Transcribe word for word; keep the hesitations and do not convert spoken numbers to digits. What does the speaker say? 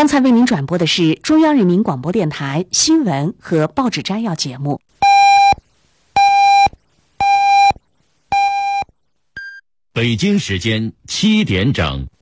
刚才为您转播的是中央人民广播电台新闻和报纸摘要节目。 北京时间七点整。